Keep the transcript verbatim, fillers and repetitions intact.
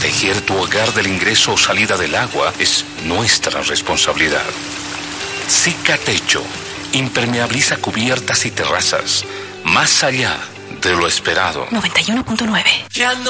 Proteger tu hogar del ingreso o salida del agua es nuestra responsabilidad. Cicatecho impermeabiliza cubiertas y terrazas, más allá de lo esperado. noventa y uno punto nueve.